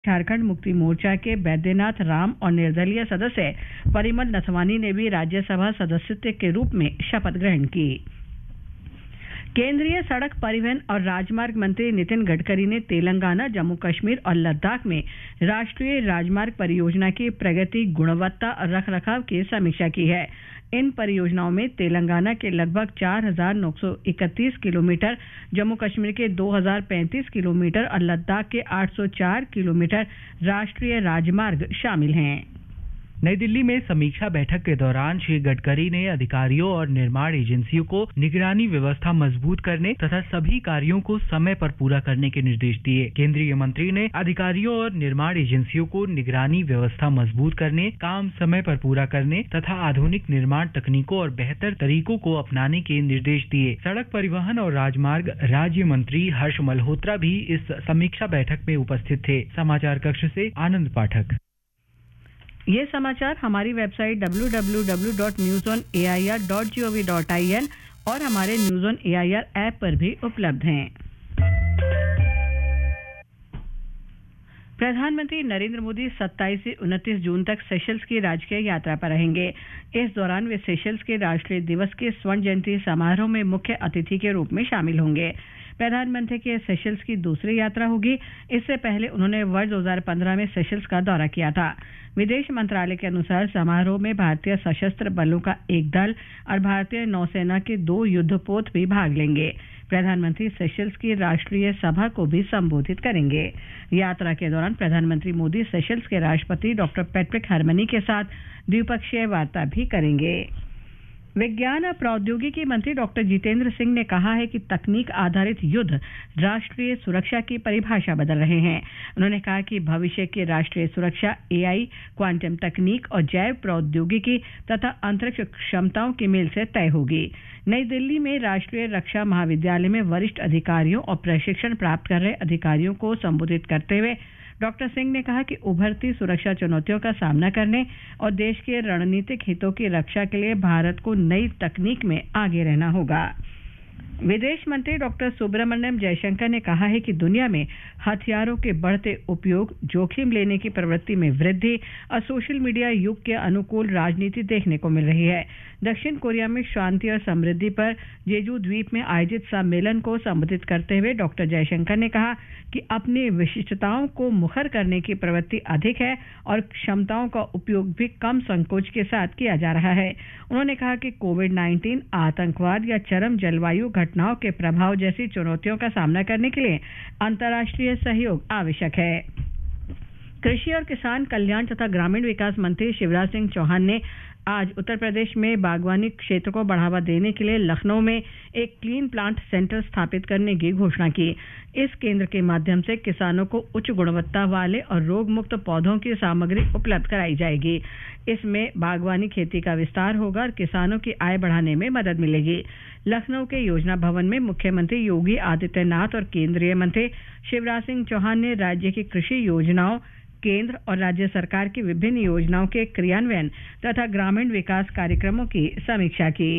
झारखंड मुक्ति मोर्चा के बैद्यनाथ राम और निर्दलीय सदस्य परिमल नथवानी ने भी राज्यसभा सदस्यत्व के रूप में शपथ ग्रहण की। केंद्रीय सड़क परिवहन और राजमार्ग मंत्री नितिन गडकरी ने तेलंगाना, जम्मू कश्मीर और लद्दाख में राष्ट्रीय राजमार्ग परियोजना की प्रगति, गुणवत्ता और रखरखाव की समीक्षा की है। इन परियोजनाओं में तेलंगाना के लगभग 4,931 किलोमीटर, जम्मू कश्मीर के 2,035 किलोमीटर और लद्दाख के 804 किलोमीटर राष्ट्रीय राजमार्ग शामिल हैं। नई दिल्ली में समीक्षा बैठक के दौरान श्री गडकरी ने अधिकारियों और निर्माण एजेंसियों को निगरानी व्यवस्था मजबूत करने तथा सभी कार्यों को समय पर पूरा करने के निर्देश दिए। केंद्रीय मंत्री ने अधिकारियों और निर्माण एजेंसियों को निगरानी व्यवस्था मजबूत करने, काम समय पर पूरा करने तथा आधुनिक निर्माण तकनीकों और बेहतर तरीकों को अपनाने के निर्देश दिए। सड़क परिवहन और राजमार्ग राज्य मंत्री हर्ष मल्होत्रा भी इस समीक्षा बैठक में उपस्थित थे। समाचार कक्ष से आनंद पाठक। ये समाचार हमारी वेबसाइट www.newsonair.gov.in और हमारे न्यूज़ ऑन एआईआर ऐप पर भी उपलब्ध हैं। प्रधानमंत्री नरेंद्र मोदी 27 से 29 जून तक सेशल्स की राजकीय यात्रा पर रहेंगे। इस दौरान वे सेशल्स के राष्ट्रीय दिवस के स्वर्ण जयंती समारोह में मुख्य अतिथि के रूप में शामिल होंगे। प्रधानमंत्री के सेशल्स की दूसरी यात्रा होगी। इससे पहले उन्होंने वर्ष 2015 में सेशल्स का दौरा किया था। विदेश मंत्रालय के अनुसार समारोह में भारतीय सशस्त्र बलों का एक दल और भारतीय नौसेना के 2 युद्धपोत भी भाग लेंगे। प्रधानमंत्री सेशल्स की राष्ट्रीय सभा को भी संबोधित करेंगे। यात्रा के दौरान प्रधानमंत्री मोदी सेशल्स के राष्ट्रपति डॉक्टर पैट्रिक हरमनी के साथ द्विपक्षीय वार्ता भी करेंगे। विज्ञान और प्रौद्योगिकी मंत्री डॉक्टर जितेंद्र सिंह ने कहा है कि तकनीक आधारित युद्ध राष्ट्रीय सुरक्षा की परिभाषा बदल रहे हैं। उन्होंने कहा कि भविष्य की राष्ट्रीय सुरक्षा एआई, क्वांटम तकनीक और जैव प्रौद्योगिकी तथा अंतरिक्ष क्षमताओं के मेल से तय होगी। नई दिल्ली में राष्ट्रीय रक्षा महाविद्यालय में वरिष्ठ अधिकारियों और प्रशिक्षण प्राप्त कर रहे अधिकारियों को संबोधित करते हुए डॉक्टर सिंह ने कहा कि उभरती सुरक्षा चुनौतियों का सामना करने और देश के रणनीतिक हितों की रक्षा के लिए भारत को नई तकनीक में आगे रहना होगा। विदेश मंत्री डॉक्टर सुब्रमण्यम जयशंकर ने कहा है कि दुनिया में हथियारों के बढ़ते उपयोग, जोखिम लेने की प्रवृत्ति में वृद्धि और सोशल मीडिया युग के अनुकूल राजनीति देखने को मिल रही है। दक्षिण कोरिया में शांति और समृद्धि पर जेजू द्वीप में आयोजित सम्मेलन को संबोधित करते हुए डॉक्टर जयशंकर ने कहा कि अपनी विशिष्टताओं को मुखर करने की प्रवृत्ति अधिक है और क्षमताओं का उपयोग भी कम संकोच के साथ किया जा रहा है। उन्होंने कहा कि कोविड-19, आतंकवाद या चरम जलवायु घटनाओं के प्रभाव जैसी चुनौतियों का सामना करने के लिए अंतर्राष्ट्रीय सहयोग आवश्यक है। कृषि और किसान कल्याण तथा ग्रामीण विकास मंत्री शिवराज सिंह चौहान ने आज उत्तर प्रदेश में बागवानी क्षेत्र को बढ़ावा देने के लिए लखनऊ में एक क्लीन प्लांट सेंटर स्थापित करने की घोषणा की। इस केंद्र के माध्यम से किसानों को उच्च गुणवत्ता वाले और रोग मुक्त पौधों की सामग्री उपलब्ध कराई जाएगी। इसमें बागवानी खेती का विस्तार होगा और किसानों की आय बढ़ाने में मदद मिलेगी। लखनऊ के योजना भवन में मुख्यमंत्री योगी आदित्यनाथ और केंद्रीय मंत्री शिवराज सिंह चौहान ने राज्य की कृषि योजनाओं, केंद्र और राज्य सरकार की विभिन्न योजनाओं के क्रियान्वयन तथा ग्रामीण विकास कार्यक्रमों की समीक्षा की।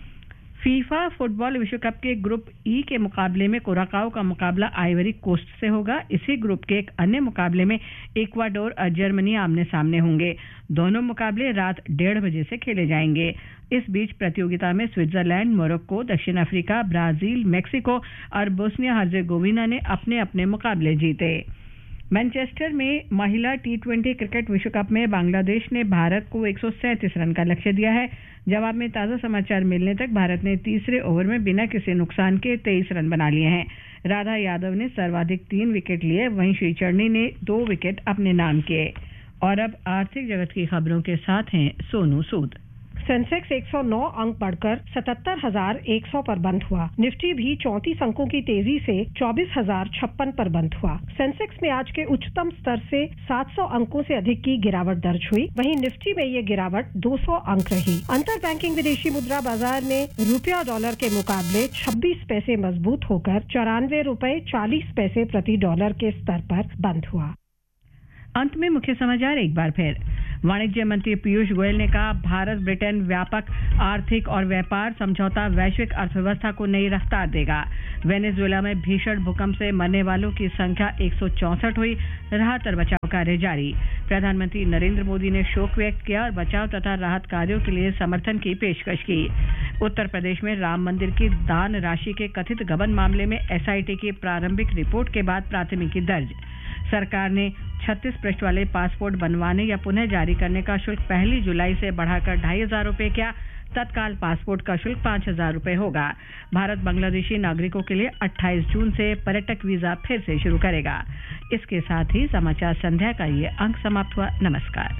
फीफा फुटबॉल विश्व कप के ग्रुप ई के मुकाबले में कुराकाओ का मुकाबला आइवरी कोस्ट से होगा। इसी ग्रुप के एक अन्य मुकाबले में इक्वाडोर और जर्मनी आमने सामने होंगे। दोनों मुकाबले रात 1:30 बजे से खेले जाएंगे। इस बीच प्रतियोगिता में स्विट्जरलैंड, मोरक्को, दक्षिण अफ्रीका, ब्राजील, मैक्सिको और बोस्निया हर्जेगोविना ने अपने अपने मुकाबले जीते। मैनचेस्टर में महिला टी20 क्रिकेट विश्व कप में बांग्लादेश ने भारत को 137 रन का लक्ष्य दिया है। जवाब में ताज़ा समाचार मिलने तक भारत ने तीसरे ओवर में बिना किसी नुकसान के 23 रन बना लिए हैं। राधा यादव ने सर्वाधिक 3 विकेट लिए, वहीं श्री चढ़नी ने 2 विकेट अपने नाम किए। और अब आर्थिक जगत की खबरों के साथ हैं सोनू सूद। सेंसेक्स 109 अंक बढ़कर 77,100 पर बंद हुआ। निफ्टी भी 34 अंकों की तेजी से 24,056 पर बंद हुआ। सेंसेक्स में आज के उच्चतम स्तर से 700 अंकों से अधिक की गिरावट दर्ज हुई। वहीं निफ्टी में ये गिरावट 200 अंक रही। अंतर बैंकिंग विदेशी मुद्रा बाजार में रुपया डॉलर के मुकाबले 26 पैसे मजबूत होकर 94 रुपए 40 पैसे प्रति डॉलर के स्तर पर बंद हुआ। अंत में मुख्य समाचार एक बार फिर। वाणिज्य मंत्री पीयूष गोयल ने कहा, भारत ब्रिटेन व्यापक आर्थिक और व्यापार समझौता वैश्विक अर्थव्यवस्था को नई रफ्तार देगा। वेनेजुएला में भीषण भूकंप से मरने वालों की संख्या 164 हुई, राहत और बचाव कार्य जारी। प्रधानमंत्री नरेंद्र मोदी ने शोक व्यक्त किया और बचाव तथा राहत कार्यों के लिए समर्थन की पेशकश की। उत्तर प्रदेश में राम मंदिर की दान राशि के कथित गबन मामले में एसआईटी की प्रारंभिक रिपोर्ट के बाद प्राथमिकी दर्ज। सरकार ने 36 पृष्ठ वाले पासपोर्ट बनवाने या पुनः जारी करने का शुल्क 1 जुलाई से बढ़ाकर 2,500 रुपये किया। तत्काल पासपोर्ट का शुल्क 5,000 रुपये होगा। भारत बांग्लादेशी नागरिकों के लिए 28 जून से पर्यटक वीजा फिर से शुरू करेगा। इसके साथ ही समाचार संध्या का ये अंक समाप्त हुआ। नमस्कार।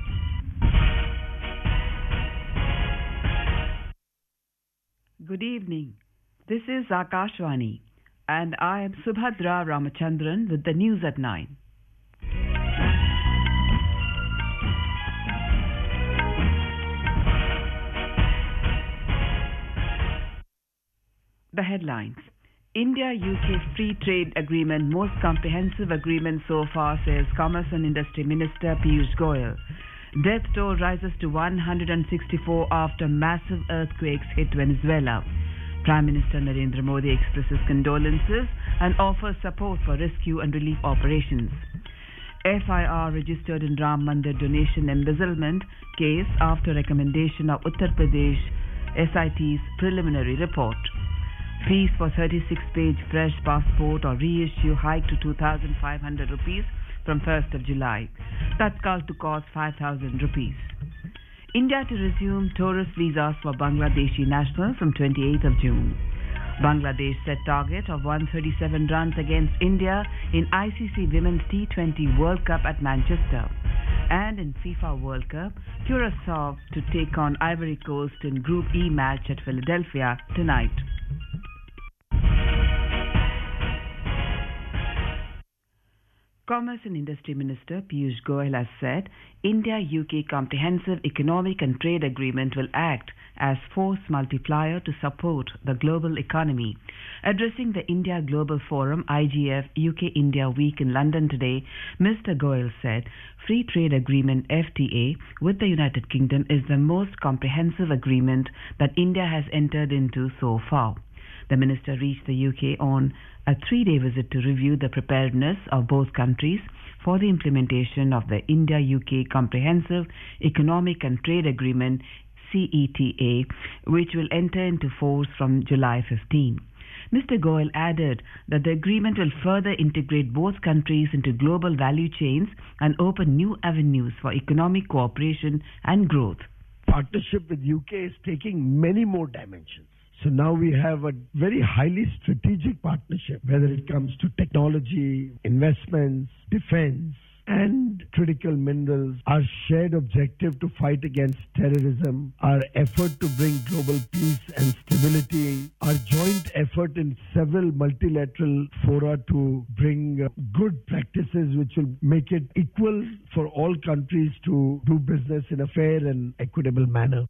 Good evening. This is Akashvani and I am Subhadra Ramachandran with the news at 9. The headlines. India-UK Free Trade Agreement, most comprehensive agreement so far, says Commerce and Industry Minister Piyush Goyal. Death toll rises to 164 after massive earthquakes hit Venezuela. Prime Minister Narendra Modi expresses condolences and offers support for rescue and relief operations. FIR registered in Ram Mandir donation embezzlement case after recommendation of Uttar Pradesh SIT's preliminary report. Fees for 36-page fresh passport or reissue hiked to 2,500 rupees from 1st of July. Tatkal to cost 5,000 rupees. India to resume tourist visas for Bangladeshi nationals from 28th of June. Bangladesh set target of 137 runs against India in ICC Women's T20 World Cup at Manchester. And in FIFA World Cup, Curacao to take on Ivory Coast in Group E match at Philadelphia tonight. Commerce and Industry Minister Piyush Goyal has said India-UK Comprehensive Economic and Trade Agreement will act as force multiplier to support the global economy. Addressing the India Global Forum IGF UK-India Week in London today, Mr. Goyal said Free Trade Agreement FTA with the United Kingdom is the most comprehensive agreement that India has entered into so far. The minister reached the UK on a 3-day visit to review the preparedness of both countries for the implementation of the India-UK Comprehensive Economic and Trade Agreement CETA, which will enter into force from July 15. Mr. Goyal added that the agreement will further integrate both countries into global value chains and open new avenues for economic cooperation and growth. Partnership with UK is taking many more dimensions. So now we have a very highly strategic partnership, whether it comes to technology, investments, defense, and critical minerals, our shared objective to fight against terrorism, our effort to bring global peace and stability, our joint effort in several multilateral fora to bring good practices which will make it equal for all countries to do business in a fair and equitable manner.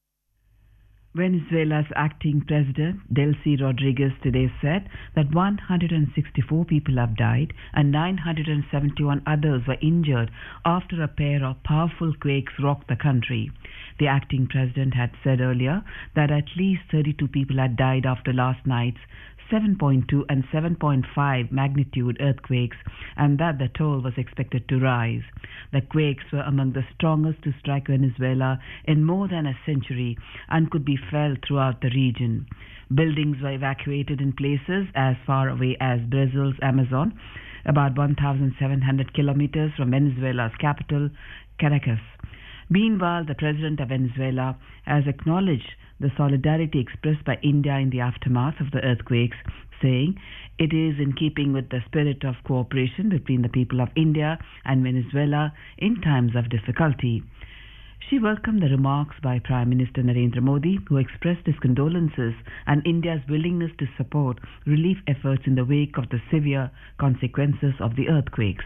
Venezuela's acting president, Delcy Rodriguez, today said that 164 people have died and 971 others were injured after a pair of powerful quakes rocked the country. The acting president had said earlier that at least 32 people had died after last night's 7.2 and 7.5 magnitude earthquakes, and that the toll was expected to rise. The quakes were among the strongest to strike Venezuela in more than a century and could be felt throughout the region. Buildings were evacuated in places as far away as Brazil's Amazon, about 1,700 kilometers from Venezuela's capital, Caracas. Meanwhile, the president of Venezuela has acknowledged the solidarity expressed by India in the aftermath of the earthquakes, saying it is in keeping with the spirit of cooperation between the people of India and Venezuela in times of difficulty. She welcomed the remarks by Prime Minister Narendra Modi, who expressed his condolences and India's willingness to support relief efforts in the wake of the severe consequences of the earthquakes.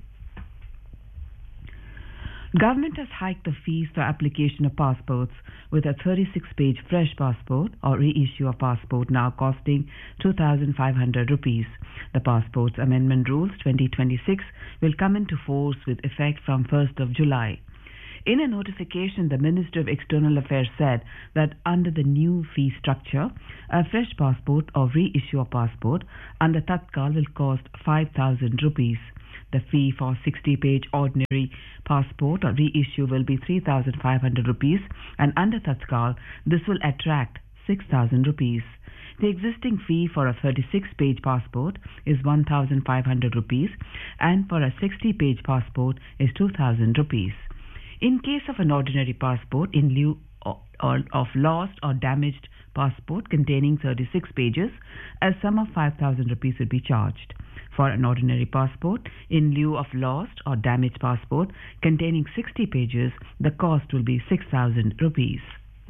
Government has hiked the fees for application of passports, with a 36-page fresh passport or reissue of passport now costing 2,500 rupees. The Passports Amendment Rules 2026 will come into force with effect from 1st of July. In a notification, the Ministry of External Affairs said that under the new fee structure, a fresh passport or reissue of passport under Tatkal will cost 5,000 rupees. The fee for 60-page ordinary passport or reissue will be 3,500 rupees, and under Tatkal, this will attract 6,000 rupees. The existing fee for a 36-page passport is 1,500 rupees, and for a 60-page passport is 2,000 rupees. In case of an ordinary passport, in lieu of lost or damaged passport containing 36 pages, a sum of 5,000 rupees would be charged. For an ordinary passport, in lieu of lost or damaged passport containing 60 pages, the cost will be 6,000 rupees.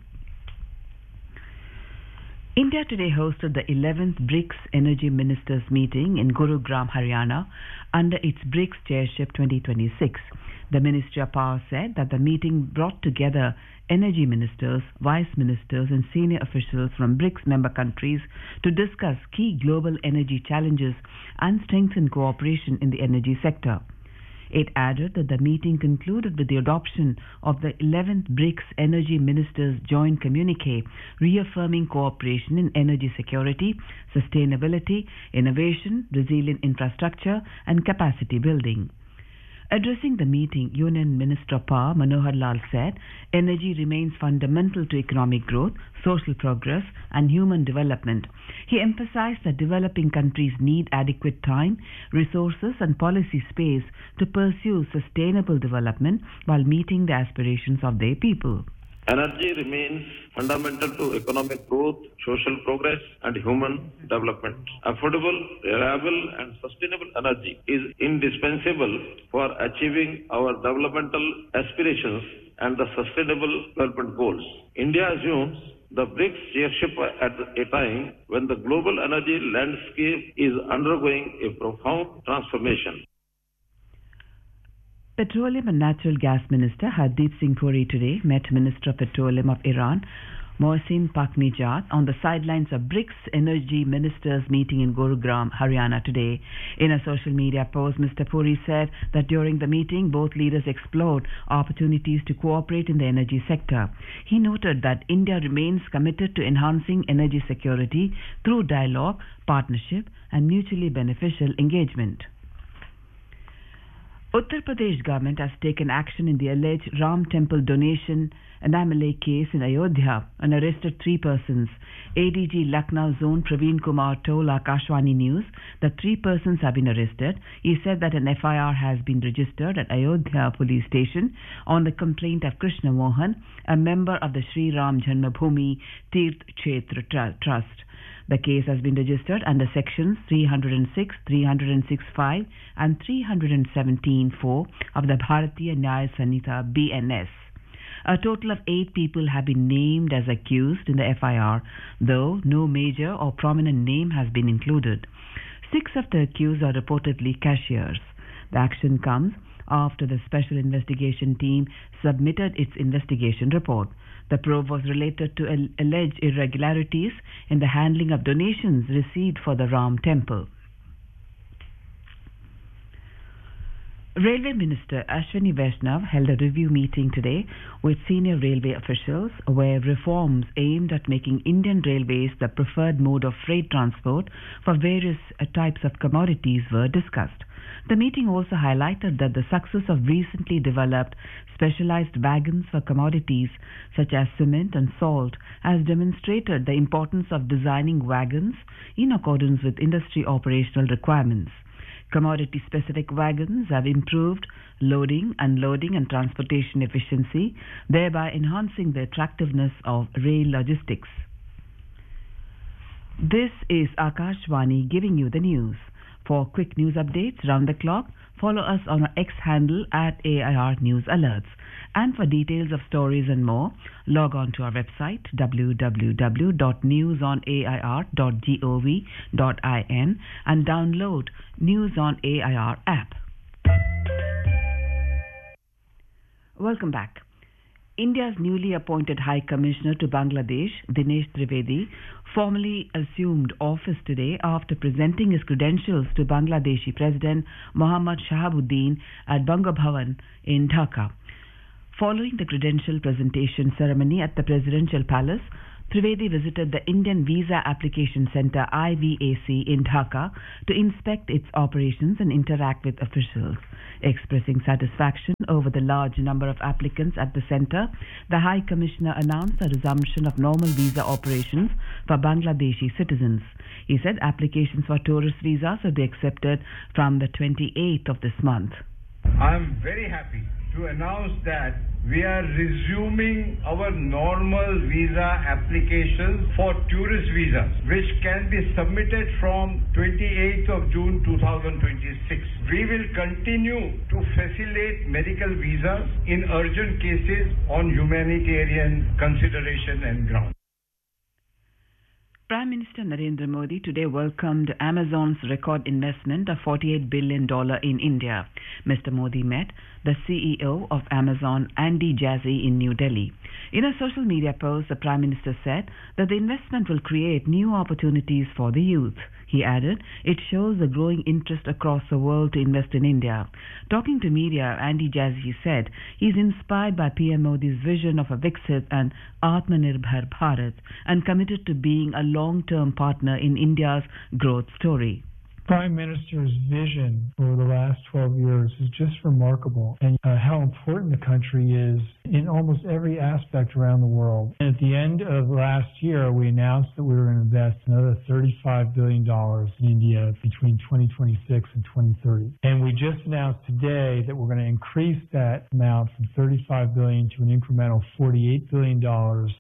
India today hosted the 11th BRICS Energy Ministers meeting in Gurugram, Haryana, under its BRICS Chairship 2026. The Ministry of Power said that the meeting brought together energy ministers, vice ministers and senior officials from BRICS member countries to discuss key global energy challenges and strengthen cooperation in the energy sector. It added that the meeting concluded with the adoption of the 11th BRICS Energy Ministers Joint Communique, reaffirming cooperation in energy security, sustainability, innovation, resilient infrastructure and capacity building. Addressing the meeting, Union Minister of Power Manohar Lal said, energy remains fundamental to economic growth, social progress and human development. He emphasized that developing countries need adequate time, resources and policy space to pursue sustainable development while meeting the aspirations of their people. Energy remains fundamental to economic growth, social progress and human development. Affordable, reliable and sustainable energy is indispensable for achieving our developmental aspirations and the sustainable development goals. India assumes the BRICS chairship at a time when the global energy landscape is undergoing a profound transformation. Petroleum and Natural Gas Minister Hardeep Singh Puri today met Minister of Petroleum of Iran, Mohsin Paknijad, on the sidelines of BRICS Energy Ministers meeting in Gurugram, Haryana today. In a social media post, Mr. Puri said that during the meeting, both leaders explored opportunities to cooperate in the energy sector. He noted that India remains committed to enhancing energy security through dialogue, partnership and mutually beneficial engagement. Uttar Pradesh government has taken action in the alleged Ram Temple donation anomaly case in Ayodhya and arrested 3 persons. ADG Lucknow Zone Praveen Kumar told Akashwani News that 3 persons have been arrested. He said that an FIR has been registered at Ayodhya police station on the complaint of Krishna Mohan, a member of the Sri Ram Janmabhoomi Tirth Kshetra Trust. The case has been registered under sections 306, 306(5) and 317(4) of the Bharatiya Nyaya Sanhita BNS. A total of 8 people have been named as accused in the FIR, though no major or prominent name has been included. 6 of the accused are reportedly cashiers. The action comes after the Special Investigation Team submitted its investigation report. The probe was related to alleged irregularities in the handling of donations received for the Ram Temple. Railway Minister Ashwini Vaishnav held a review meeting today with senior railway officials where reforms aimed at making Indian Railways the preferred mode of freight transport for various types of commodities were discussed. The meeting also highlighted that the success of recently developed specialized wagons for commodities such as cement and salt has demonstrated the importance of designing wagons in accordance with industry operational requirements. Commodity-specific wagons have improved loading, unloading and transportation efficiency, thereby enhancing the attractiveness of rail logistics. This is Akashwani giving you the news. For quick news updates round the clock, follow us on our X handle at AIR News Alerts. And for details of stories and more, log on to our website www.newsonair.gov.in and download News on AIR app. Welcome back. India's newly appointed High Commissioner to Bangladesh, Dinesh Trivedi, formally assumed office today after presenting his credentials to Bangladeshi President Mohammad Shahabuddin at Banga Bhavan in Dhaka. Following the credential presentation ceremony at the Presidential Palace, Trivedi visited the Indian Visa Application Center IVAC in Dhaka to inspect its operations and interact with officials. Expressing satisfaction over the large number of applicants at the center, the High Commissioner announced the resumption of normal visa operations for Bangladeshi citizens. He said applications for tourist visas will be accepted from the 28th of this month. I am very happy to announce that we are resuming our normal visa applications for tourist visas, which can be submitted from 28th of June 2026. We will continue to facilitate medical visas in urgent cases on humanitarian consideration and grounds. Prime Minister Narendra Modi today welcomed Amazon's record investment of $48 billion in India. Mr. Modi met the CEO of Amazon, Andy Jassy, in New Delhi. In a social media post, the Prime Minister said that the investment will create new opportunities for the youth. He added, it shows the growing interest across the world to invest in India. Talking to media, Andy Jassy said he's inspired by PM Modi's vision of a Viksit and Atmanirbhar Bharat and committed to being a long-term partner in India's growth story. Prime Minister's vision over the last 12 years is just remarkable, and how important the country is in almost every aspect around the world. And at the end of last year, we announced that we were going to invest another $35 billion in India between 2026 and 2030. And we just announced today that we're going to increase that amount from $35 billion to an incremental $48 billion.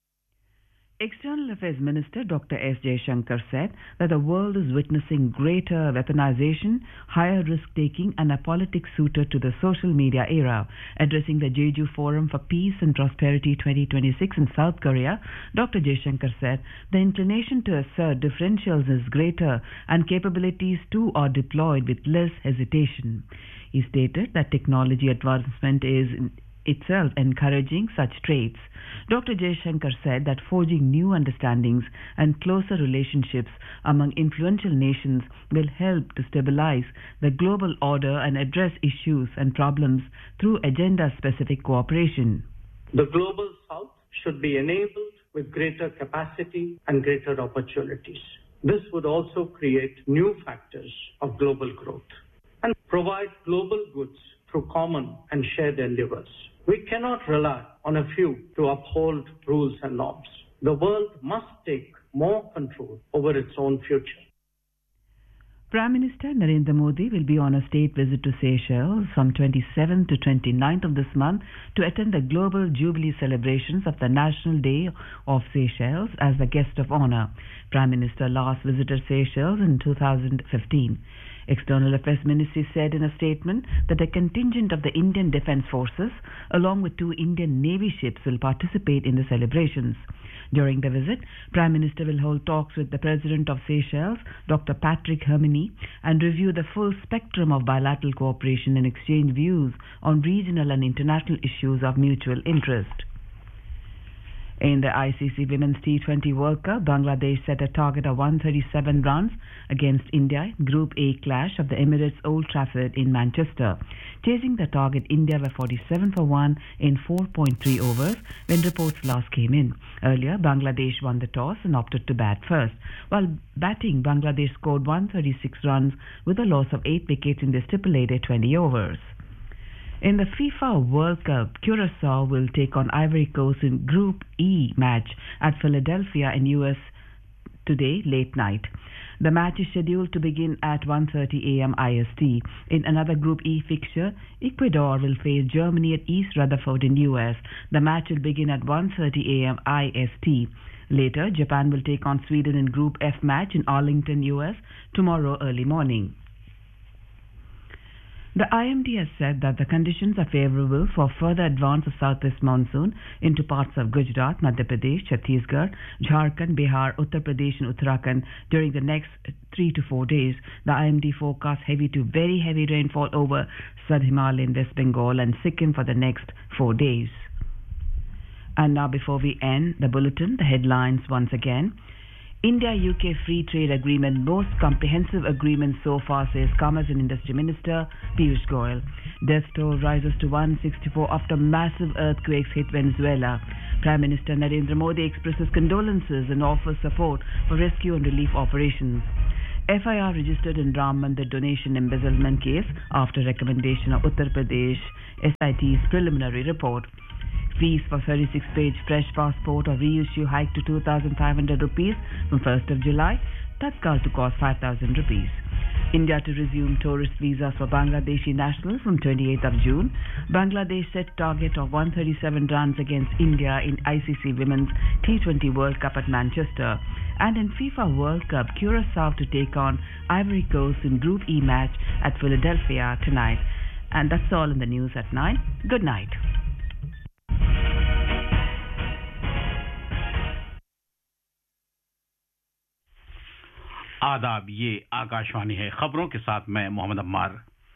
External Affairs Minister Dr. S. Jaishankar said that the world is witnessing greater weaponization, higher risk-taking and a politics suited to the social media era. Addressing the Jeju Forum for Peace and Prosperity 2026 in South Korea, Dr. Jaishankar said the inclination to assert differentials is greater and capabilities too are deployed with less hesitation. He stated that technology advancement is itself encouraging such traits. Dr. Jaishankar said that forging new understandings and closer relationships among influential nations will help to stabilize the global order and address issues and problems through agenda-specific cooperation. The global south should be enabled with greater capacity and greater opportunities. This would also create new factors of global growth and provide global goods through common and shared endeavors. We cannot rely on a few to uphold rules and norms. The world must take more control over its own future. Prime Minister Narendra Modi will be on a state visit to Seychelles from 27th to 29th of this month to attend the Global Jubilee celebrations of the National Day of Seychelles as the guest of honor. Prime Minister last visited Seychelles in 2015. External Affairs Ministry said in a statement that a contingent of the Indian Defence Forces, along with 2 Indian Navy ships, will participate in the celebrations. During the visit, Prime Minister will hold talks with the President of Seychelles, Dr. Patrick Herminy, and review the full spectrum of bilateral cooperation and exchange views on regional and international issues of mutual interest. In the ICC Women's T20 World Cup, Bangladesh set a target of 137 runs against India in Group A clash of the Emirates Old Trafford in Manchester. Chasing the target, India were 47 for 1 in 4.3 overs when reports last came in. Earlier, Bangladesh won the toss and opted to bat first. While batting, Bangladesh scored 136 runs with a loss of 8 wickets in the stipulated 20 overs. In the FIFA World Cup, Curacao will take on Ivory Coast in Group E match at Philadelphia in US today late night. The match is scheduled to begin at 1:30 a.m. IST. In another Group E fixture, Ecuador will face Germany at East Rutherford in US. The match will begin at 1:30 a.m. IST. Later, Japan will take on Sweden in Group F match in Arlington, US tomorrow early morning. The IMD has said that the conditions are favorable for further advance of southwest monsoon into parts of Gujarat, Madhya Pradesh, Chhattisgarh, Jharkhand, Bihar, Uttar Pradesh and Uttarakhand during the next 3 to 4 days. The IMD forecasts heavy to very heavy rainfall over South Himalayan, West Bengal and Sikkim for the next 4 days. And now before we end the bulletin, the headlines once again. India-UK Free Trade Agreement, most comprehensive agreement so far, says Commerce and Industry Minister Piyush Goyal. Death toll rises to 164 after massive earthquakes hit Venezuela. Prime Minister Narendra Modi expresses condolences and offers support for rescue and relief operations. FIR registered in Ram Mandir donation embezzlement case after recommendation of Uttar Pradesh SIT's preliminary report. Fees for 36-page fresh passport or reissue hiked to 2,500 rupees from 1st of July, Tatkal to cost 5,000 rupees. India to resume tourist visas for Bangladeshi nationals from 28th of June. Bangladesh set target of 137 runs against India in ICC Women's T20 World Cup at Manchester. And in FIFA World Cup, Curaçao to take on Ivory Coast in Group E match at Philadelphia tonight. And that's all in the news at 9. Good night. आदाब, ये आकाशवाणी है। खबरों के साथ मैं मोहम्मद अम्मार।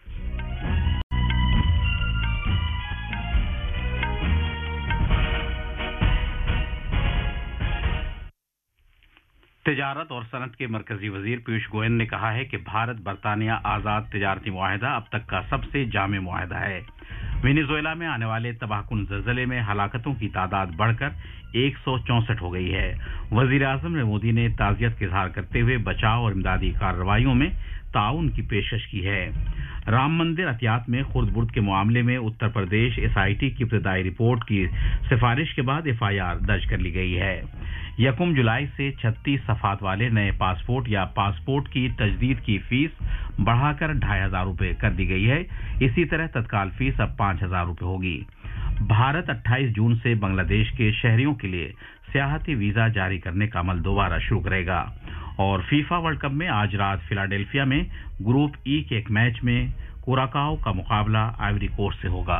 तिजारत और सनत के मरकजी वजीर पीयूष गोयल ने कहा है कि भारत बरतानिया आजाद तिजारती मुआहिदा अब तक का सबसे जामे मुआहिदा है। वेनेजुएला में आने वाले तबाहकुन ज़लज़ले में हलाकतों की तादाद बढ़कर 164 हो गई है। वजीर आज़म नरेंद्र मोदी ने ताज़ियत का इज़हार करते हुए बचाव और इमदादी कार्रवाइयों में ताउन की पेशकश की है। राम मंदिर अतियात में खुर्द-बुर्द के मामले में उत्तर प्रदेश SIT की इब्तदाई रिपोर्ट की सिफारिश के बाद FIR दर्ज कर ली गई है। 1 जुलाई से 36 सफ़ात वाले नए पासपोर्ट या पासपोर्ट की तजदीद की फीस बढ़ाकर 2,500 रुपये कर दी गई है। इसी तरह तत्काल फीस अब 5,000 रुपये होगी। भारत 28 जून से बांग्लादेश के शहरियों के लिए सियाहती वीजा जारी करने का अमल दोबारा शुरू करेगा। और फीफा वर्ल्ड कप में आज रात फिलाडेल्फिया में ग्रुप E के एक मैच में कुराकाओ का मुकाबला आइवरी कोस्ट से होगा।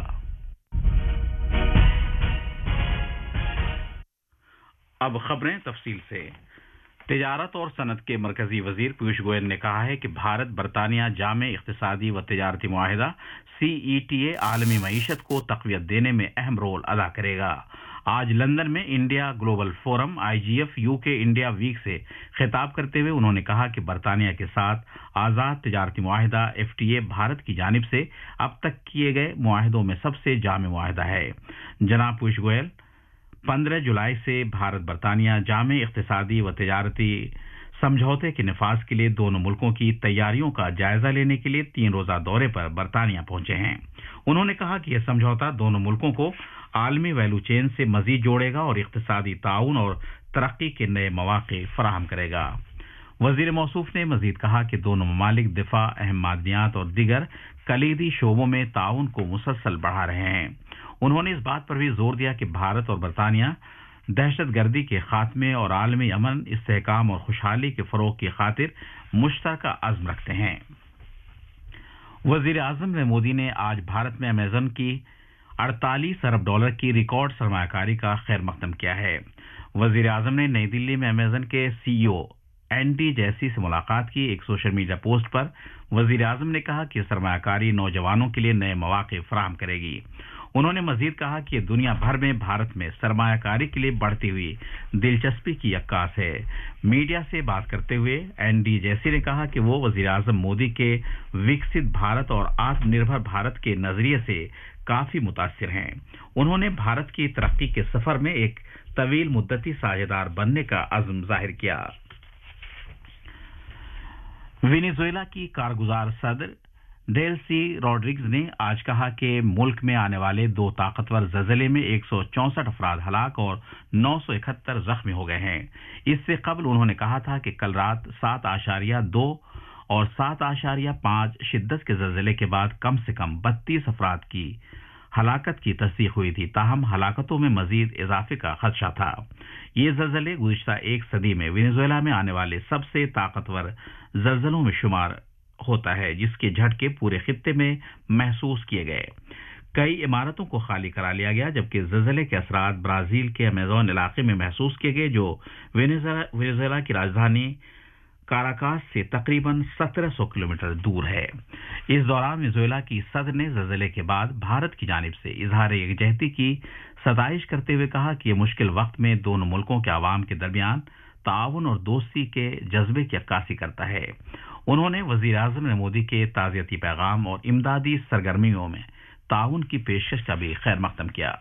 अब खबरें तफसील से। तिजारत और सनत के मरकजी वजीर पीयूष गोयल ने कहा है कि भारत बरतानिया जामे इख्तिसादी व तिजारती मुआहिदा CETA आलमी मईशत को तक़वियत देने में अहम रोल अदा करेगा। आज लंदन में India global forum IGF UK India week से खिताब करते हुए उन्होंने कहा कि बरतानिया के साथ आज़ाद तिजारती मुआहिदा FTA भारत की जानिब से अब तक किए गए मुआहिदों में सबसे जामे मुआहिदा है। जनाब पीयूष गोयल 15 जुलाई से भारत बरतानिया जामे इख्तिसादी व तिजारती समझौते के निफाज के लिए दोनों मुल्कों की तैयारियों का जायजा लेने के लिए 3 रोज़ा दौरे पर बरतानिया पहुंचे हैं। उन्होंने कहा कि यह समझौता दोनों मुल्कों को आलमी वैल्यू चेन से मजीद जोड़ेगा और इख्तिसादी ताउन और तरक्की के नए मौके फराहम करेगा। वजीर मौसूफ ने मजीद कहा कि दोनों ममालिक दिफा, अहम मादनियात और दीगर कलीदी शोबों में ताउन को मुसलसल बढ़ा रहे हैं। उन्होंने इस बात पर भी जोर दिया कि भारत और बरतानिया दहशतगर्दी के खात्मे और आलमी अमन, इस्तेहकाम और खुशहाली के फरोग की खातिर मुश्तरका अज़्म रखते हैं। वजीर आज़म नरेंद्र मोदी ने आज भारत में अमेज़न की 48 अरब डॉलर की रिकॉर्ड सरमायाकारी का खैर मकदम किया है। वजीर आज़म ने नई दिल्ली में अमेज़न के CEO एंडी जैसी से मुलाकात की। एक सोशल मीडिया पोस्ट पर वजीर आज़म ने कहा कि सरमायाकारी नौजवानों के लिए नए मौके फराहम करेगी। उन्होंने मजीद कहा कि दुनिया भर में भारत में सरमायाकारी के लिए बढ़ती हुई दिलचस्पी की अक्कास है। मीडिया से बात करते हुए एंडी जैसी ने कहा कि वो वजीर आज़म मोदी के विकसित भारत और आत्मनिर्भर भारत के नजरिए से काफी मुतासिर हैं। उन्होंने भारत की तरक्की के सफर में एक तवील मुद्दती साझेदार बनने का अज़्म जाहिर किया। वेनेजुएला की कारगुजार सदर डेल्सी रॉड्रिग्स ने आज कहा कि मुल्क में आने वाले 2 ताकतवर ज़लज़ले में 164 अफराद हलाक और 971 जख्मी हो गए हैं। इससे कबल उन्होंने कहा था कि कल रात 7.2 और 7.5 शिद्दत के ज़लज़ले के बाद कम से कम 32 अफराद की हलाकत की तस्दीक हुई थी। ताहम हलाकतों में मजीद इजाफे का खदशा था। ये ज़लज़ले गुज़िश्ता एक सदी में वेनेजुएला में आने वाले सबसे ताकतवर ज़लज़लों में शुमार होता है, जिसके झटके पूरे खित्ते में महसूस किए गए। कई इमारतों को खाली करा लिया गया, जबकि ज़लज़ले के असरात ब्राज़ील के अमेज़न इलाके में महसूस किए गए, जो वेनेजुएला की राजधानी काराकास से तकरीबन 1700 किलोमीटर दूर है। इस दौरान वेनेजुएला की सदर ने ज़लज़ले के बाद भारत की जानिब से इजहार यकजहती की सताइश करते हुए कहा कि ये मुश्किल वक्त में दोनों मुल्कों के अवाम के दरमियान ताउन और दोस्ती के जज्बे की अक्कासी करता है। उन्होंने वजीर आज़म ने मोदी के ताज़ियती पैगाम और इमदादी सरगर्मियों में ताउन की पेशकश का भी खैर मकदम किया।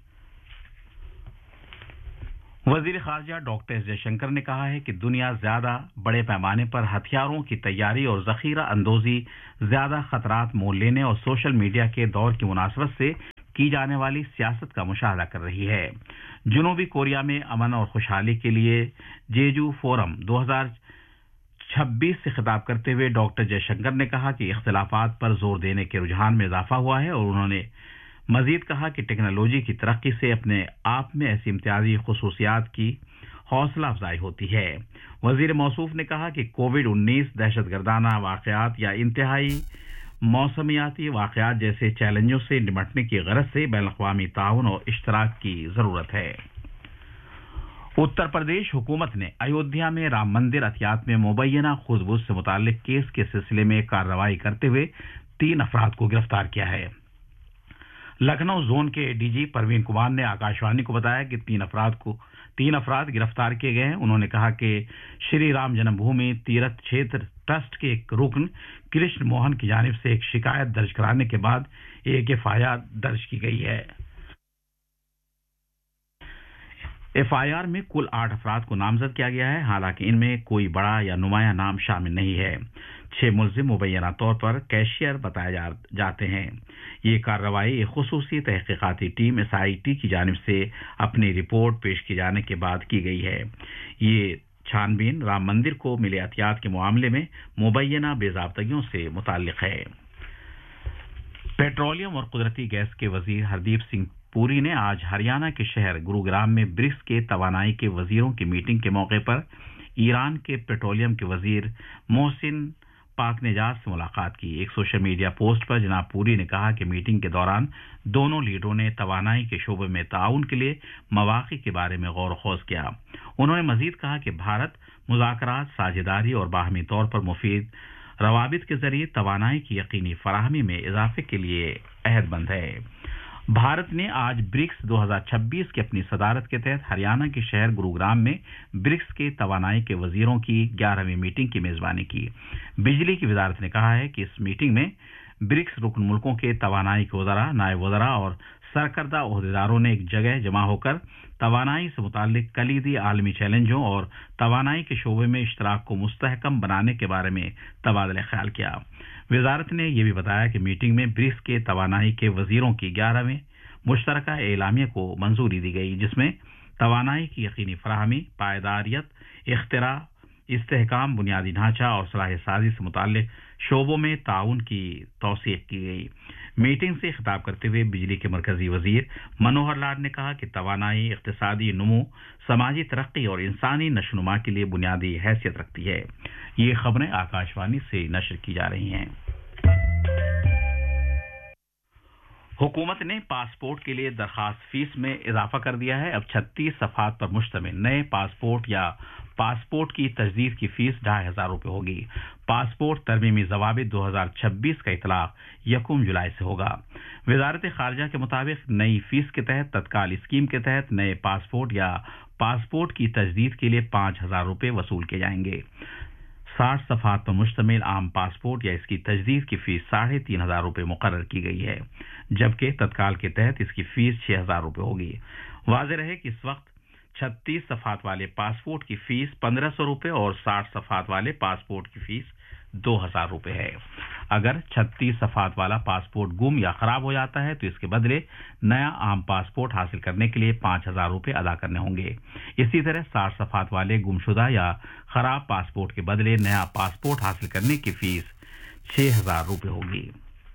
वजीर खारजा डॉक्टर एस जयशंकर ने कहा है कि दुनिया ज्यादा बड़े पैमाने पर हथियारों की तैयारी और जखीरा अंदोजी, ज्यादा खतरात मोल लेने और सोशल मीडिया के दौर की मुनासबत से की जाने वाली सियासत का मुशाहदा कर रही है। जनूबी कोरिया में अमन और खुशहाली के लिए जेजू फोरम 2026 से खिताब करते हुए डॉक्टर जयशंकर ने कहा कि इख्तिलाफात पर जोर देने के रुझान में इजाफा हुआ है और उन्होंने मजीद कहा कि टेक्नोलॉजी की तरक्की से अपने आप में ऐसी इम्तियाजी खुसूसियात की हौसला अफजाई होती है। वजीर मौसूफ ने कहा कि कोविड-19, दहशतगर्दाना वाक़यात या इंतहाई मौसमियाती वाक़यात जैसे चैलेंजों से निपटने की गरज से बैनुल-अक़वामी ताउन और इश्तराक की ज़रूरत है। उत्तर प्रदेश हुकूमत ने अयोध्या में राम मंदिर अतियात में मुबैना खुदबुज़ से मुताल्लिक केस के सिलसिले में कार्रवाई करते हुए 3 अफराद को गिरफ्तार किया है। लखनऊ जोन के डीजी परवीन कुमार ने आकाशवाणी को बताया कि 3 अफराद गिरफ्तार किए गए हैं। उन्होंने कहा कि श्री राम जन्मभूमि तीर्थ क्षेत्र ट्रस्ट के एक रुकन कृष्ण मोहन की जानिब से एक शिकायत दर्ज कराने के बाद एक एफआईआर दर्ज की गई है। एफआईआर में कुल 8 अफराद को नामजद किया गया है, हालांकि इनमें कोई बड़ा या नुमाया नाम शामिल नहीं है। 6 मुलजिम मुबैना तौर पर कैशियर बताए जाते हैं। ये कार्रवाई एक खुसूसी तहकीकाती टीम SIT की जानिब से अपनी रिपोर्ट पेश किए जाने के बाद की गई है। ये छानबीन राम मंदिर को मिले अतियात के मामले में मुबैना बेज़ाब्तगियों से मुताल्लिक है। पेट्रोलियम और कुदरती गैस के वजीर हरदीप सिंह पुरी ने आज हरियाणा के शहर गुरुग्राम में ब्रिक्स के तवानाई के वजीरों की मीटिंग के मौके पर ईरान के पेट्रोलियम के वजीर मोहसिन पाकनेजाद से मुलाकात की। एक सोशल मीडिया पोस्ट पर जनाब पुरी ने कहा कि मीटिंग के दौरान दोनों लीडरों ने तवानाई के शोबे में ताउन के लिए मवाक़ी के बारे में गौर खोज किया। उन्होंने मजीद कहा कि भारत मुज़ाकरात, साझेदारी और बाहमी तौर पर मुफीद रवाबित के जरिए तवानाई की यकीनी फराहमी में इजाफे के लिए अहदबंद है। भारत ने आज ब्रिक्स 2026 की अपनी सदारत के तहत हरियाणा के शहर गुरुग्राम में ब्रिक्स के तवानाई के वजीरों की 11वीं मीटिंग की मेजबानी की। बिजली की वजारत ने कहा है कि इस मीटिंग में ब्रिक्स रुकन मुल्कों के तवानाई के वज़रा, नायब वज़रा और सरकर्दा ओहदेदारों ने एक जगह जमा होकर तवानाई से मुताल्लिक कलीदी आलमी चैलेंजों और तवानाई के शोबे में इश्तराक को मुस्तहकम बनाने के बारे में तबादला ख्याल किया। वजारत ने यह भी बताया कि मीटिंग में ब्रिक्स के तवानाई के वजीरों की 11वें मुश्तरका एलामिया को मंजूरी दी गई, जिसमें तवानाई की यकीनी फराहमी, पायदारियत, इख्तिरा, इस्तेहकाम, बुनियादी ढांचा और सलाह साजी से मुताल्लिक शोबों में ताउन की तौसीक की गई। मीटिंग से खिताब करते हुए बिजली के मरकजी वजीर मनोहर लाल ने कहा कि तवानाई इक्तिसादी नमू, समाजी तरक्की और इंसानी नशोनुमा के लिए बुनियादी हैसियत रखती है। ये खबरें आकाशवाणी से नशर की जा रही हैं। हुकूमत ने पासपोर्ट के लिए दरखास्त फीस में इजाफा कर दिया है। अब 36 सफ़हात पर मुश्तमिल नए पासपोर्ट या पासपोर्ट की तजदीद की फीस 2500 रुपये होगी। पासपोर्ट तरमीमी ज़वाबित 2026 का इतलाक 1 जुलाई से होगा। वजारत खारजा के मुताबिक नई फीस के तहत तत्काल स्कीम के तहत नए पासपोर्ट या पासपोर्ट की तजदीद के लिए 5000 रुपये वसूल किए जाएंगे। 60 सफ़हात पर मुश्तमिल आम पासपोर्ट या इसकी तजदीद की फीस 3500 रुपये मुकर्रर की गई है, जबकि तत्काल के तहत इसकी फीस 6000 रुपये होगी। वाज़ेह रहे कि इस वक्त 36 सफ़हात वाले पासपोर्ट की फीस 1500 रुपये और 60 सफ़हात वाले पासपोर्ट की फीस 2000 रुपये है। अगर 36 सफ़हात वाला पासपोर्ट गुम या खराब हो जाता है तो इसके बदले नया आम पासपोर्ट हासिल करने के लिए 5000 रुपये अदा करने होंगे। इसी तरह 60 सफ़हात वाले गुमशुदा या खराब पासपोर्ट के बदले नया पासपोर्ट हासिल करने की फीस 6000 रुपये होगी।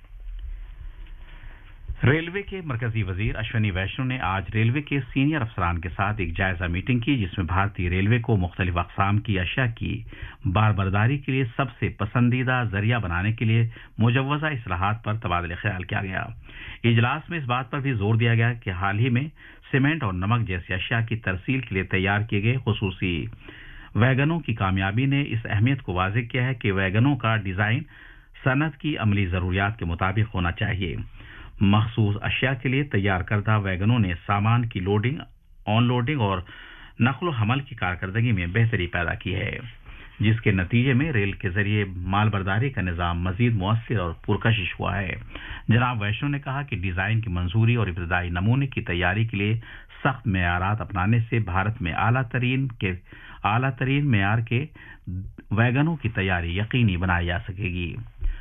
रेलवे के मरकजी वजीर अश्विनी वैष्णव ने आज रेलवे के सीनियर अफसरान के साथ एक जायजा मीटिंग की, जिसमें भारतीय रेलवे को मुख्तलिफ अक़साम की अशिया की बारबरदारी के लिए सबसे पसंदीदा जरिया बनाने के लिए मुजव्वज़ा इस्लाहात पर तबादला ख्याल किया गया। इजलास में इस बात पर भी जोर दिया गया कि हाल ही में सीमेंट और नमक जैसी अशिया की तरसील के लिए तैयार किए गए खुसूसी वैगनों की कामयाबी ने इस अहमियत को वाज़ेह किया है कि वैगनों का डिज़ाइन सनत की अमली ज़रूरियात के मुताबिक होना चाहिए। मखसूस अशिया के लिए तैयार करदा वैगनों ने सामान की लोडिंग, ऑनलोडिंग और नक्ल हमल की कारकर्दगी में बेहतरी पैदा की है, जिसके नतीजे में रेल के जरिए मालबर्दारी का निज़ाम मजीद मुअस्सिर और पुरकशिश हुआ है। जनाब वैष्णव ने कहा कि डिज़ाइन की मंजूरी और इब्तदाई नमूने की तैयारी के लिए सख्त मेयारात अपनाने से भारत में आला तरीन मेयार के वैगनों की तैयारी यकीनी बनाई जा सकेगी।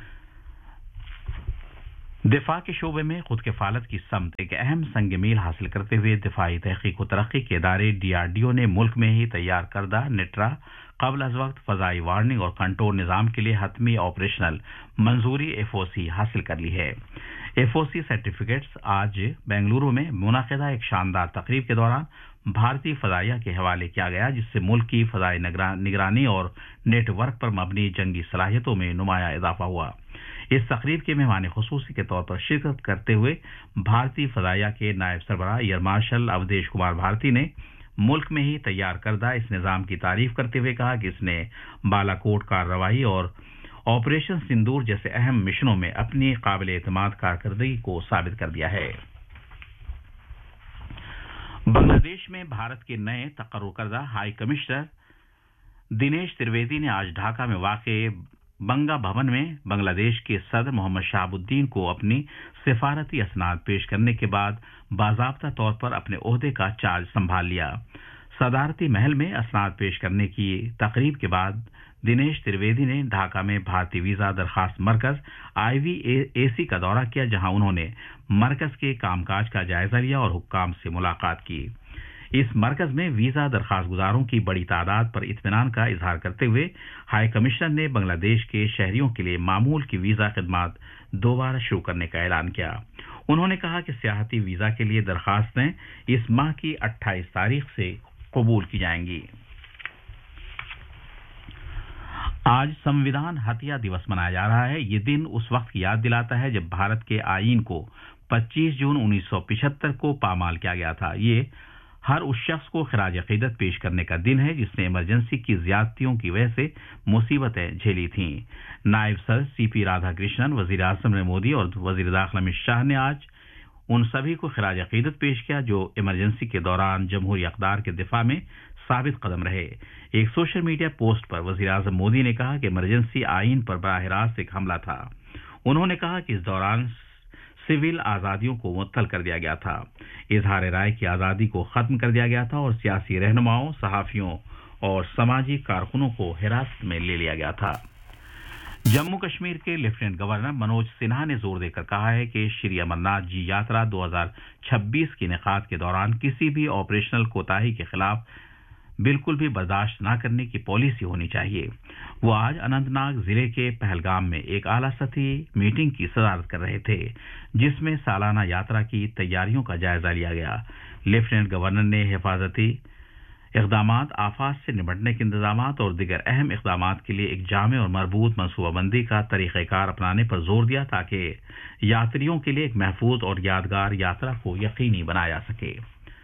दिफा के शोबे में खुद किफालत की समत एक अहम संग मील हासिल करते हुए दिफाई तहकीक व तरक्की के इदारे DRDO ने मुल्क में ही तैयार करदा निट्रा क़ब्ल अज़ वक्त फ़ज़ाई वार्निंग और कंट्रोल निज़ाम के लिए हतमी ऑपरेशनल मंजूरी FOC हासिल कर ली है। FOC सर्टिफिकेट्स आज बेंगलुरु में मुनाक़िदा एक शानदार तकरीब के दौरान भारतीय फ़ज़ाइया के हवाले किया गया, जिससे मुल्क की फ़ज़ाई निगरानी और नेटवर्क पर मबनी जंगी सलाहियतों में नुमाया इजाफा हुआ। इस तकरीब के मेहमान खुसूसी के तौर पर शिरकत करते हुए भारतीय फ़ज़ाइया के नायब सरबराह एयर मार्शल अवधेश कुमार भारती ने मुल्क में ही तैयार करदा इस निज़ाम की तारीफ करते हुए कहा कि इसने बालाकोट कार्रवाई और ऑपरेशन सिंदूर जैसे अहम मिशनों में अपनी काबिल एतमाद कारकर्दगी को साबित कर दिया है। बांग्लादेश में भारत के नए तकर्रुर करदा हाई कमिश्नर दिनेश त्रिवेदी ने आज ढाका में वाक़े बंगा भवन में बांग्लादेश के सदर मोहम्मद शहाबुद्दीन को अपनी सिफारती असनाद पेश करने के बाद बाज़ाब्ता तौर पर अपने ओहदे का चार्ज संभाल लिया। सदारती महल में असनाद पेश करने की तकरीब के बाद दिनेश त्रिवेदी ने ढाका में भारतीय वीज़ा दरखास्त मरकज़ IVAC का दौरा किया, जहां उन्होंने मरकज़ के कामकाज का जायजा लिया और हुक्काम से मुलाकात की। इस मरकज़ में वीज़ा दरखास्त गुजारों की बड़ी तादाद पर इत्मीनान का इजहार करते हुए हाई कमिश्नर ने बांग्लादेश के शहरियों के लिए मामूल की वीज़ा खिदमात दोबारा शुरू करने का ऐलान किया। उन्होंने कहा कि सियाहती वीज़ा के लिए दरखास्तें इस माह की 28 तारीख से कबूल की जाएंगी। आज संविधान हत्या दिवस मनाया जा रहा है। ये दिन उस वक्त की याद दिलाता है जब भारत के आईन को 25 जून 1975 को पामाल किया गया था। ये हर उस शख्स को खिराज अकीदत पेश करने का दिन है जिसने इमरजेंसी की ज्यादतियों की वजह से मुसीबतें झेली थीं। नायब सदर CP राधाकृष्णन, वजीर आज़म नरेंद्र मोदी और वजीर दाखिला अमित शाह ने आज उन सभी को खिराज अकीदत पेश किया जो इमरजेंसी के दौरान जमहूरी अक़दार के दिफा में साबित कदम रहे। एक सोशल मीडिया पोस्ट पर वजीर आज़म मोदी ने कहा कि इमरजेंसी आईन पर बराह रास्त एक हमला था। उन्होंने कहा कि इस दौरान सिविल आज़ादियों को मुअत्तल कर दिया गया था, इजहार राय की आज़ादी को ख़त्म कर दिया गया था और सियासी रहनुमाओं, सहाफ़ियों और समाजी कारकुनों को हिरासत में ले लिया गया था। जम्मू कश्मीर के लेफ्टिनेंट गवर्नर मनोज सिन्हा ने जोर देकर कहा है कि श्री अमरनाथ जी यात्रा 2026 की इनेकाद के दौरान किसी भी ऑपरेशनल कोताही के खिलाफ बिल्कुल भी बर्दाश्त न करने की पॉलिसी होनी चाहिए। वो आज अनंतनाग जिले के पहलगाम में एक आला सतही मीटिंग की सदारत कर रहे थे, जिसमें सालाना यात्रा की तैयारियों का जायजा लिया गया। लेफ्टिनेंट गवर्नर ने हिफाजती इक़दामात, आफात से निपटने के इंतजामात और दीगर अहम इक़दामात के लिए एक जामे और मरबूत मनसूबाबंदी का तरीक़ेकार अपनाने पर जोर दिया ताकि यात्रियों के लिए एक महफूज और यादगार यात्रा को यकीनी बनाया जा सके।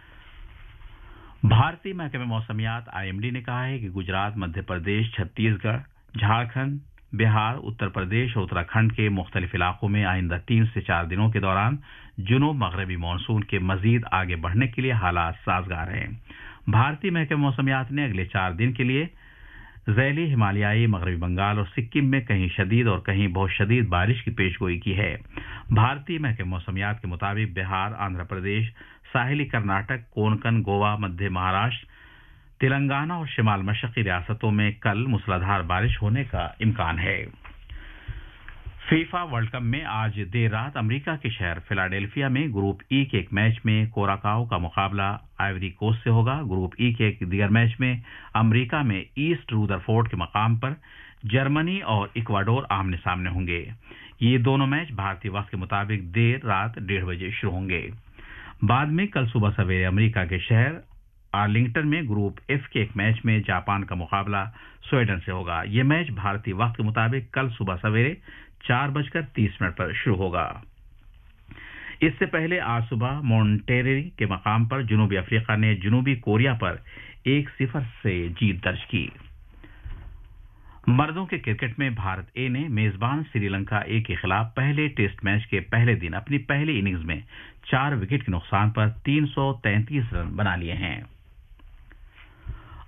भारतीय महकमे मौसमियात IMD ने कहा है कि गुजरात, मध्य प्रदेश, छत्तीसगढ़, झारखंड, बिहार, उत्तर प्रदेश और उत्तराखंड के मुख्तलिफ इलाकों में आइंदा 3 से 4 दिनों के दौरान जुनूब मगरबी मानसून के मजीद आगे बढ़ने के लिए हालात साजगार हैं। भारतीय महकमे मौसमियात ने अगले 4 दिन के लिए ज़ैली, हिमालयाई, मगरबी बंगाल और सिक्किम में कहीं शदीद और कहीं बहुत शदीद बारिश की पेशगोई की है। भारतीय महकमे मौसमियात के मुताबिक बिहार, आंध्र प्रदेश, साहिली कर्नाटक, कोंकण, गोवा, मध्य महाराष्ट्र, तेलंगाना और शिमाल मशरक़ी रियासतों में कल मूसलाधार बारिश होने का इम्कान है। फीफा वर्ल्ड कप में आज देर रात अमेरिका के शहर फिलाडेल्फिया में ग्रुप E के एक मैच में कोराकाओ का मुकाबला आइवरी कोस्ट से होगा। ग्रुप E के एक दीगर मैच में अमेरिका में ईस्ट रूदरफोर्ड के मकाम पर जर्मनी और इक्वाडोर आमने सामने होंगे। ये दोनों मैच भारतीय वक्त के मुताबिक देर रात 1:30 बजे शुरू होंगे। बाद में कल सुबह सवेरे अमेरिका के शहर आर्लिंगटन में ग्रुप F के एक मैच में जापान का मुकाबला स्वीडन से होगा। यह मैच भारतीय वक्त के मुताबिक कल सुबह सवेरे 4:30 पर शुरू होगा। इससे पहले आज सुबह मॉन्टेरेरी के मकाम पर जनूबी अफ्रीका ने जनूबी कोरिया पर 1-0 से जीत दर्ज की। मर्दों के क्रिकेट में भारत A ने मेजबान श्रीलंका A के खिलाफ पहले टेस्ट मैच के पहले दिन अपनी पहली इनिंग्स में 4 विकेट के नुकसान पर 333 रन बना लिए हैं।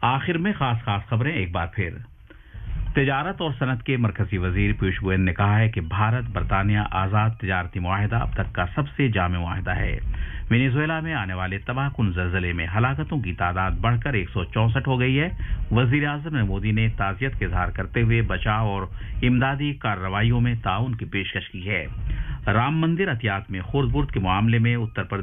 आखिर में खास खबरें एक बार फिर। तिजारत और सनत के मरकजी वजीर पीयूष गोयल ने कहा है कि भारत बरतानिया आज़ाद तिजारती मुआहिदा अब तक का सबसे जामे मुआहिदा है। वेनेजुएला में आने वाले तबाहकुन ज़लज़ले में हलाकतों की तादाद बढ़कर 164 हो गई है। वज़ीर आज़म नरेंद्र मोदी ने ताज़ियत का इज़हार करते हुए बचाव और इमदादी कार्रवाइयों में ताउन की पेशकश की है। राम मंदिर अतियात में खुर्द-बुर्द के मामले में उत्तर प्रदेश